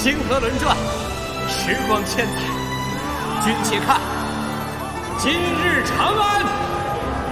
星河轮转，时光千载，君且看，今日长安。